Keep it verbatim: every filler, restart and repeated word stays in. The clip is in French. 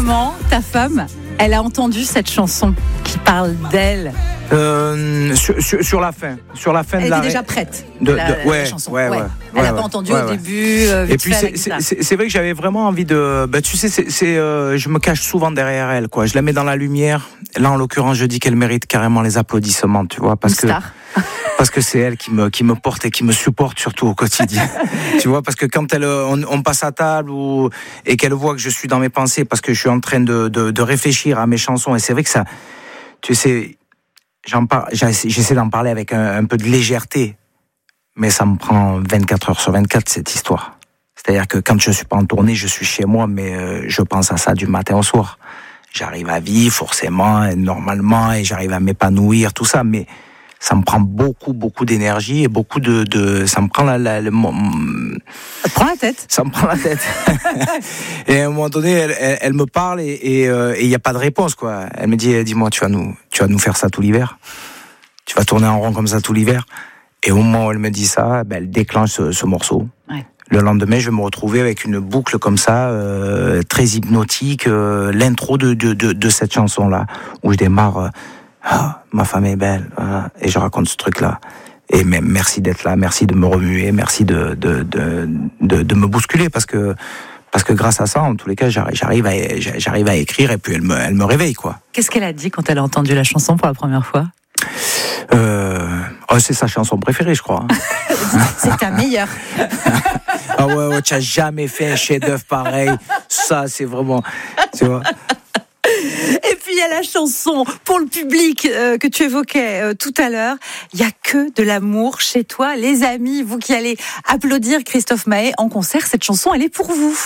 moment ta femme, elle a entendu cette chanson qui parle d'elle? Euh, sur, sur, sur la fin, sur la fin Elle de était la déjà prête. de, la, de, la, ouais, la chanson. ouais, ouais, ouais. ouais, Elle n'a ouais, pas entendu ouais, au ouais. début. Euh, vite Et puis fait, c'est, avec ça. c'est, c'est vrai que j'avais vraiment envie de. Bah, tu sais, c'est, c'est, euh, je me cache souvent derrière elle, quoi. Je la mets dans la lumière. Là, en l'occurrence, je dis qu'elle mérite carrément les applaudissements, tu vois, parce Une que star. parce que c'est elle qui me qui me porte et qui me supporte surtout au quotidien. Tu vois, parce que quand elle, on, on passe à table ou et qu'elle voit que je suis dans mes pensées, parce que je suis en train de de, de réfléchir à mes chansons, et c'est vrai que ça, tu sais. J'en parle, j'essaie d'en parler avec un, un peu de légèreté, mais ça me prend vingt-quatre heures sur vingt-quatre cette histoire. C'est-à-dire que quand je suis pas en tournée, je suis chez moi, mais euh, je pense à ça du matin au soir. J'arrive à vivre forcément, et normalement, et j'arrive à m'épanouir, tout ça, mais ça me prend beaucoup, beaucoup d'énergie et beaucoup de, de ça me prend la, la, le, ça te prend la tête. Ça me prend la tête. Et à un moment donné, elle, elle, elle me parle et il et, euh, y a pas de réponse, quoi. Elle me dit, dis-moi, tu vas nous, tu vas nous faire ça tout l'hiver. Tu vas tourner en rond comme ça tout l'hiver. Et au moment où elle me dit ça, ben, elle déclenche ce, ce morceau. Ouais. Le lendemain, je vais me retrouver avec une boucle comme ça, euh, très hypnotique, euh, l'intro de, de, de, de cette chanson-là, où je démarre. Euh, Ah, ma femme est belle, voilà. Et je raconte ce truc-là. Et même merci d'être là, merci de me remuer, merci de de de de, de me bousculer parce que parce que grâce à ça, en tous les cas, j'arrive à j'arrive à écrire et puis elle me elle me réveille, quoi. Qu'est-ce qu'elle a dit quand elle a entendu la chanson pour la première fois? Euh, oh, c'est sa chanson préférée, je crois. C'est ta meilleure. Ah ouais, ouais, tu as jamais fait un chef-d'œuvre pareil. Ça, c'est vraiment, tu vois. Et puis il y a la chanson pour le public euh, que tu évoquais euh, tout à l'heure. Il y a que de l'amour chez toi, les amis. Vous qui allez applaudir Christophe Maé en concert, cette chanson, elle est pour vous.